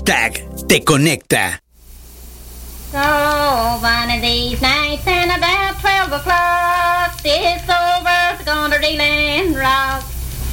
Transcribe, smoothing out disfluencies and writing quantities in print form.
Hashtag te conecta. So one of these nights and about 12 o'clock, this old bird's gonna delay.